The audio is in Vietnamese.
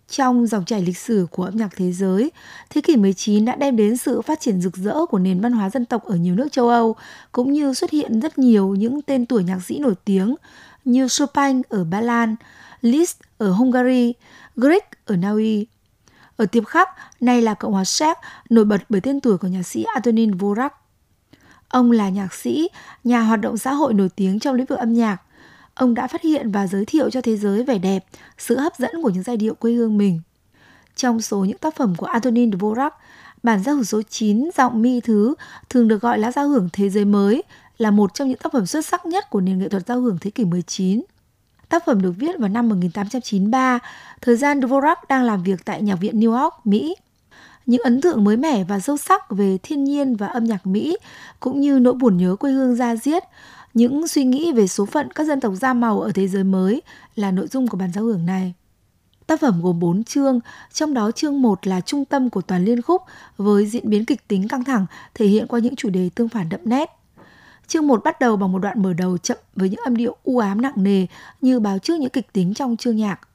Trong dòng chảy lịch sử của âm nhạc thế giới, thế kỷ 19 đã đem đến sự phát triển rực rỡ của nền văn hóa dân tộc ở nhiều nước châu Âu, cũng như xuất hiện rất nhiều những tên tuổi nhạc sĩ nổi tiếng như Chopin ở Ba Lan, Liszt ở Hungary, Grieg ở Na Uy. Ở tiếp khác, nay là Cộng hòa Séc, nổi bật bởi tên tuổi của nhạc sĩ Antonín Dvořák. Ông là nhạc sĩ, nhà hoạt động xã hội nổi tiếng trong lĩnh vực âm nhạc. Ông đã phát hiện và giới thiệu cho thế giới vẻ đẹp, sự hấp dẫn của những giai điệu quê hương mình. Trong số những tác phẩm của Antonín Dvořák, bản giao hưởng số 9 giọng mi thứ thường được gọi là giao hưởng thế giới mới, là một trong những tác phẩm xuất sắc nhất của nền nghệ thuật giao hưởng thế kỷ 19. Tác phẩm được viết vào năm 1893, thời gian Dvořák đang làm việc tại Nhạc viện New York, Mỹ. Những ấn tượng mới mẻ và sâu sắc về thiên nhiên và âm nhạc Mỹ, cũng như nỗi buồn nhớ quê hương da diết, những suy nghĩ về số phận các dân tộc da màu ở thế giới mới là nội dung của bản giao hưởng này. Tác phẩm gồm 4 chương, trong đó chương 1 là trung tâm của toàn liên khúc với diễn biến kịch tính căng thẳng thể hiện qua những chủ đề tương phản đậm nét. Chương 1 bắt đầu bằng một đoạn mở đầu chậm với những âm điệu u ám nặng nề như báo trước những kịch tính trong chương nhạc.